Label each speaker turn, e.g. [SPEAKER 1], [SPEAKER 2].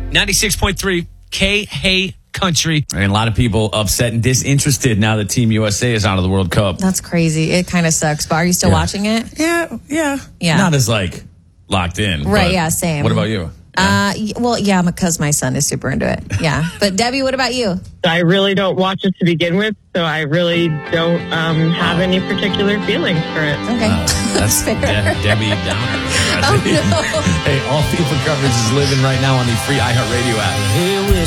[SPEAKER 1] 96.3 K Hey Country.
[SPEAKER 2] And a lot of people upset and disinterested now that Team USA is out of the World Cup.
[SPEAKER 3] That's crazy. It kind of sucks. But are you still watching it?
[SPEAKER 2] Yeah.
[SPEAKER 3] Yeah.
[SPEAKER 2] Not as locked in.
[SPEAKER 3] Right,
[SPEAKER 2] but
[SPEAKER 3] yeah, same.
[SPEAKER 2] What about you?
[SPEAKER 3] Because my son is super into it. Yeah. But Debbie, what about you?
[SPEAKER 4] I really don't watch it to begin with, so I really don't have any particular feelings for it.
[SPEAKER 3] Okay.
[SPEAKER 2] That's
[SPEAKER 3] fair.
[SPEAKER 2] Debbie Downer.
[SPEAKER 3] Oh, no.
[SPEAKER 2] Hey, all FIFA coverage is living right now on the free iHeartRadio app.